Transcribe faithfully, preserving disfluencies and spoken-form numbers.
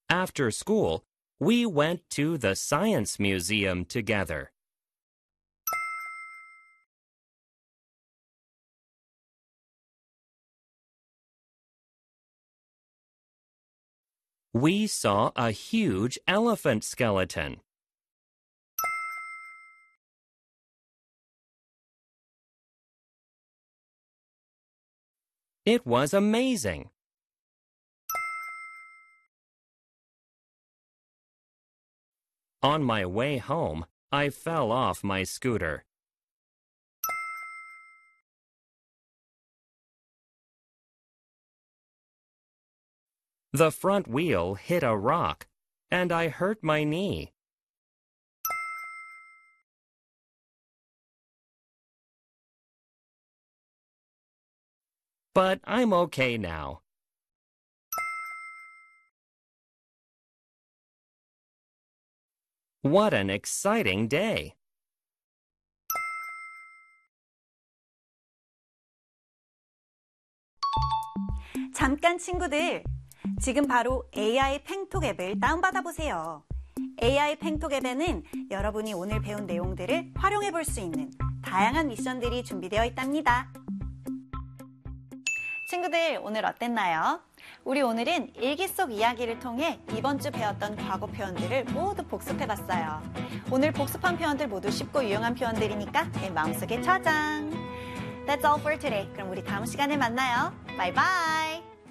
After school, we went to the Science Museum together. We saw a huge elephant skeleton. It was amazing. On my way home, I fell off my scooter. The front wheel hit a rock, and I hurt my knee. But I'm okay now. What an exciting day! 잠깐 친구들, 지금 바로 에이아이 팽톡 앱을 다운받아 보세요. 에이아이 팽톡 앱에는 여러분이 오늘 배운 내용들을 활용해 볼 수 있는 다양한 미션들이 준비되어 있답니다. 친구들, 오늘 어땠나요? 우리 오늘은 일기 속 이야기를 통해 이번 주 배웠던 과거 표현들을 모두 복습해봤어요. 오늘 복습한 표현들 모두 쉽고 유용한 표현들이니까 내 마음속에 저장! That's all for today. 그럼 우리 다음 시간에 만나요. Bye bye!